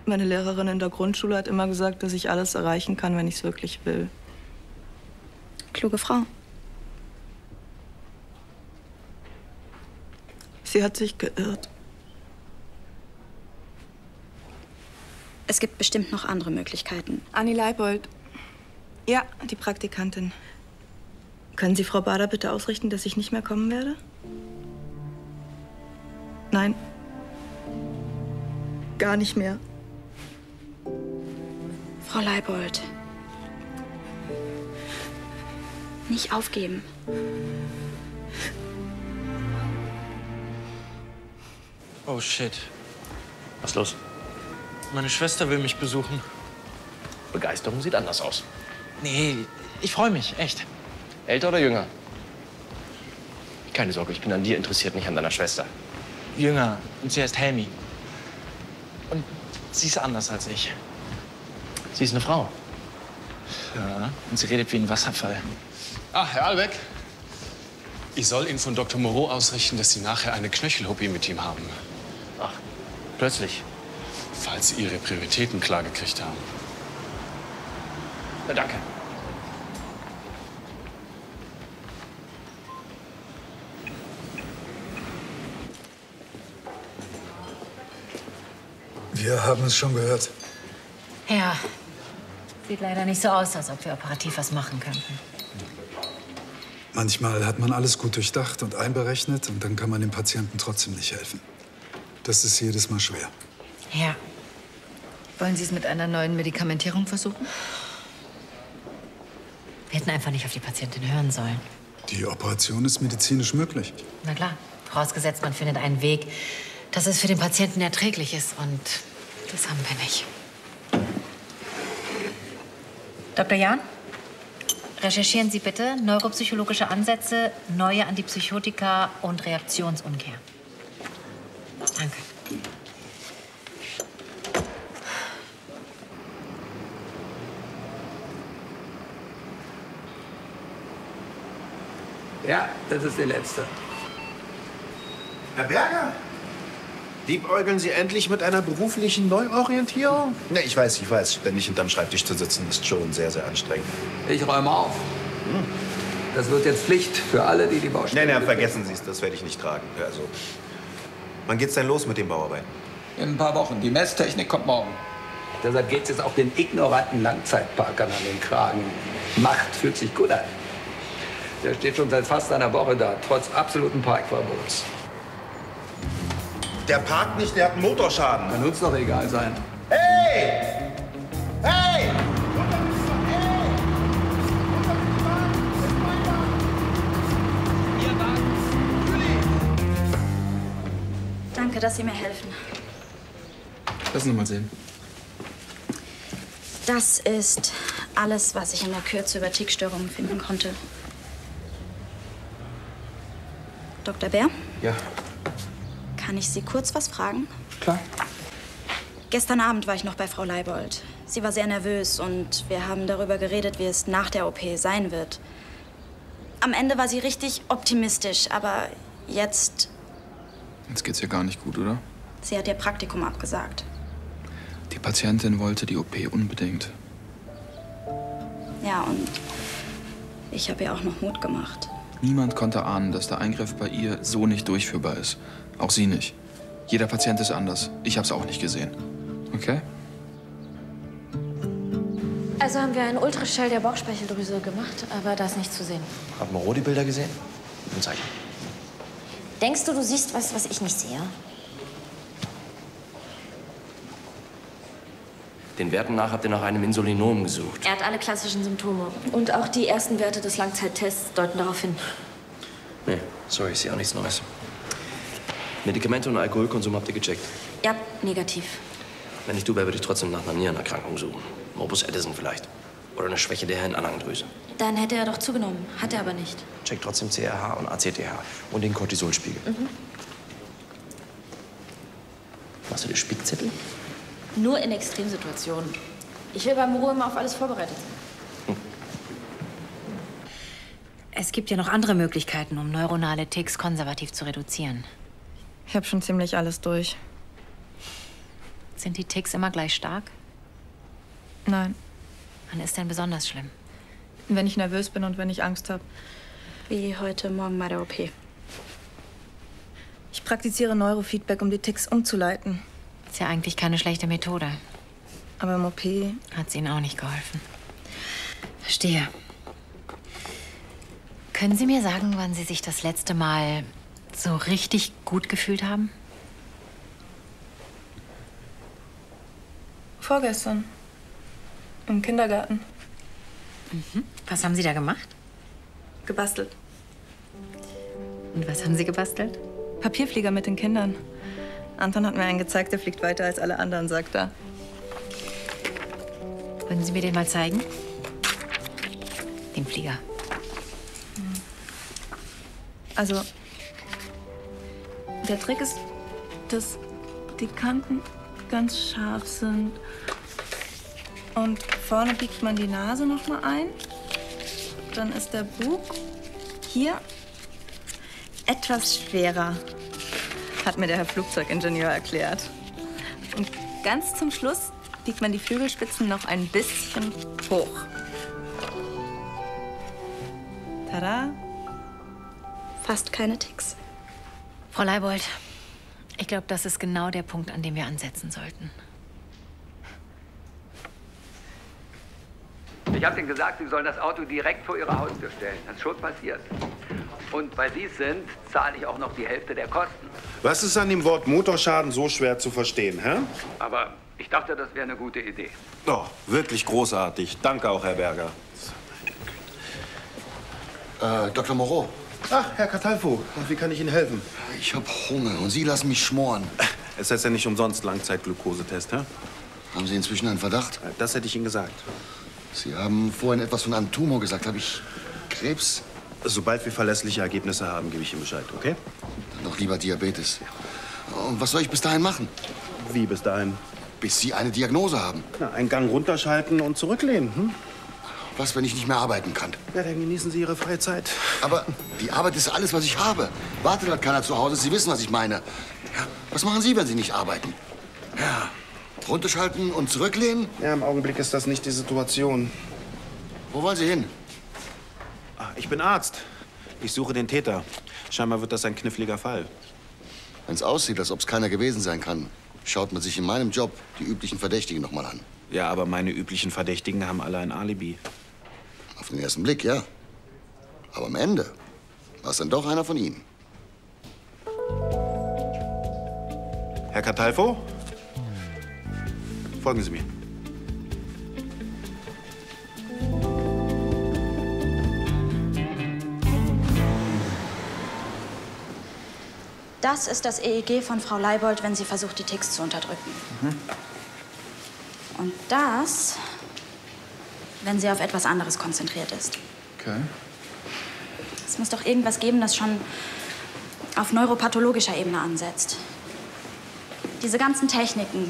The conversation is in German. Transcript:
Meine Lehrerin in der Grundschule hat immer gesagt, dass ich alles erreichen kann, wenn ich es wirklich will. Kluge Frau. Sie hat sich geirrt. Es gibt bestimmt noch andere Möglichkeiten. Anni Leibold. Ja, die Praktikantin. Können Sie Frau Bader bitte ausrichten, dass ich nicht mehr kommen werde? Nein. Gar nicht mehr. Frau Leibold. Nicht aufgeben. Oh, shit. Was ist los? Meine Schwester will mich besuchen. Begeisterung sieht anders aus. Nee, ich freue mich, echt. Älter oder jünger? Keine Sorge, ich bin an dir interessiert, nicht an deiner Schwester. Jünger. Und sie heißt Helmi. Und sie ist anders als ich. Sie ist eine Frau. Ja, und sie redet wie ein Wasserfall. Ah, Herr Albeck. Ich soll Ihnen von Dr. Moreau ausrichten, dass Sie nachher eine Knöchel-OP mit ihm haben. Ach, plötzlich. Falls Sie Ihre Prioritäten klar gekriegt haben. Na, danke. Wir haben es schon gehört. Ja, sieht leider nicht so aus, als ob wir operativ was machen könnten. Manchmal hat man alles gut durchdacht und einberechnet und dann kann man dem Patienten trotzdem nicht helfen. Das ist jedes Mal schwer. Ja. Wollen Sie es mit einer neuen Medikamentierung versuchen? Wir hätten einfach nicht auf die Patientin hören sollen. Die Operation ist medizinisch möglich. Na klar, vorausgesetzt, man findet einen Weg, dass es für den Patienten erträglich ist. Und das haben wir nicht. Dr. Jahn, recherchieren Sie bitte neuropsychologische Ansätze, neue Antipsychotika und Reaktionsumkehr. Danke. Ja, das ist die letzte. Herr Berger, liebäugeln Sie endlich mit einer beruflichen Neuorientierung? Ne, ich weiß. Ständig hinterm Schreibtisch zu sitzen, ist schon sehr, sehr anstrengend. Ich räume auf. Das wird jetzt Pflicht für alle, die die Baustelle... Nee, vergessen Sie es, das werde ich nicht tragen. Also, wann geht's denn los mit den Bauarbeiten? In ein paar Wochen. Die Messtechnik kommt morgen. Deshalb geht's jetzt auch den ignoranten Langzeitparkern an den Kragen. Macht fühlt sich gut an. Der steht schon seit fast einer Woche da, trotz absoluten Parkverbots. Der parkt nicht, der hat einen Motorschaden. Kann uns doch egal sein. Hey! Hey! Danke, dass Sie mir helfen. Lass uns mal sehen. Das ist alles, was ich in der Kürze über Tickstörungen finden konnte. Dr. Bär? Ja. Kann ich Sie kurz was fragen? Klar. Gestern Abend war ich noch bei Frau Leibold. Sie war sehr nervös und wir haben darüber geredet, wie es nach der OP sein wird. Am Ende war sie richtig optimistisch, aber jetzt... Jetzt geht's ihr gar nicht gut, oder? Sie hat ihr Praktikum abgesagt. Die Patientin wollte die OP unbedingt. Ja, und ich habe ihr auch noch Mut gemacht. Niemand konnte ahnen, dass der Eingriff bei ihr so nicht durchführbar ist. Auch sie nicht. Jeder Patient ist anders. Ich habe es auch nicht gesehen. Okay? Also haben wir einen Ultraschall der Bauchspeicheldrüse gemacht, aber da ist nichts zu sehen. Hat Moreau die Bilder gesehen? Und zeig. Denkst du, du siehst was ich nicht sehe? Den Werten nach habt ihr nach einem Insulinom gesucht. Er hat alle klassischen Symptome. Und auch die ersten Werte des Langzeittests deuten darauf hin. Nee, sorry, ich sehe auch nichts Neues. Medikamente und Alkoholkonsum habt ihr gecheckt? Ja, negativ. Wenn ich du wäre, würde ich trotzdem nach einer Nierenerkrankung suchen. Morbus Addison vielleicht. Oder eine Schwäche der Hirnanhangdrüse. Dann hätte er doch zugenommen. Hat er aber nicht. Check trotzdem CRH und ACTH und den Cortisolspiegel. Machst du dir Spickzettel? Nur in Extremsituationen. Ich will beim Ruhe immer auf alles vorbereitet sein. Es gibt ja noch andere Möglichkeiten, um neuronale Ticks konservativ zu reduzieren. Ich habe schon ziemlich alles durch. Sind die Ticks immer gleich stark? Nein. Wann ist denn besonders schlimm? Wenn ich nervös bin und wenn ich Angst habe. Wie heute Morgen bei der OP. Ich praktiziere Neurofeedback, um die Ticks umzuleiten. Ist ja eigentlich keine schlechte Methode. Aber im OP hat's Ihnen auch nicht geholfen. Verstehe. Können Sie mir sagen, wann Sie sich das letzte Mal so richtig gut gefühlt haben? Vorgestern. Im Kindergarten. Mhm. Was haben Sie da gemacht? Gebastelt. Und was haben Sie gebastelt? Papierflieger mit den Kindern. Anton hat mir einen gezeigt, der fliegt weiter als alle anderen, sagt er. Würden Sie mir den mal zeigen? Den Flieger. Also, der Trick ist, dass die Kanten ganz scharf sind. Und vorne biegt man die Nase noch mal ein. Dann ist der Bug hier etwas schwerer, hat mir der Herr Flugzeugingenieur erklärt. Und ganz zum Schluss biegt man die Flügelspitzen noch ein bisschen hoch. Tada! Fast keine Ticks. Frau Leibold, ich glaube, das ist genau der Punkt, an dem wir ansetzen sollten. Ich habe Ihnen gesagt, Sie sollen das Auto direkt vor Ihre Haustür stellen. Das ist schon passiert. Und weil Sie es sind, zahle ich auch noch die Hälfte der Kosten. Was ist an dem Wort Motorschaden so schwer zu verstehen, hä? Aber ich dachte, das wäre eine gute Idee. Oh, wirklich großartig. Danke auch, Herr Berger. Dr. Moreau. Ach, Herr Catalfo, wie kann ich Ihnen helfen? Ich habe Hunger und Sie lassen mich schmoren. Es heißt ja nicht umsonst Langzeitglukosetest, hä? Haben Sie inzwischen einen Verdacht? Das hätte ich Ihnen gesagt. Sie haben vorhin etwas von einem Tumor gesagt. Habe ich Krebs? Sobald wir verlässliche Ergebnisse haben, gebe ich Ihnen Bescheid, okay? Dann doch lieber Diabetes. Und was soll ich bis dahin machen? Wie bis dahin? Bis Sie eine Diagnose haben. Na, einen Gang runterschalten und zurücklehnen, hm? Was, wenn ich nicht mehr arbeiten kann? Ja, dann genießen Sie Ihre freie Zeit. Aber die Arbeit ist alles, was ich habe. Wartet halt keiner zu Hause. Sie wissen, was ich meine. Ja, was machen Sie, wenn Sie nicht arbeiten? Ja, runterschalten und zurücklehnen? Ja, im Augenblick ist das nicht die Situation. Wo wollen Sie hin? Ach, ich bin Arzt. Ich suche den Täter. Scheinbar wird das ein kniffliger Fall. Wenn es aussieht, als ob es keiner gewesen sein kann, schaut man sich in meinem Job die üblichen Verdächtigen noch mal an. Ja, aber meine üblichen Verdächtigen haben alle ein Alibi. Auf den ersten Blick, ja. Aber am Ende war es dann doch einer von Ihnen. Herr Catalfo? Folgen Sie mir. Das ist das EEG von Frau Leibold, wenn sie versucht, die Ticks zu unterdrücken. Mhm. Und das, wenn sie auf etwas anderes konzentriert ist. Okay. Es muss doch irgendwas geben, das schon auf neuropathologischer Ebene ansetzt. Diese ganzen Techniken,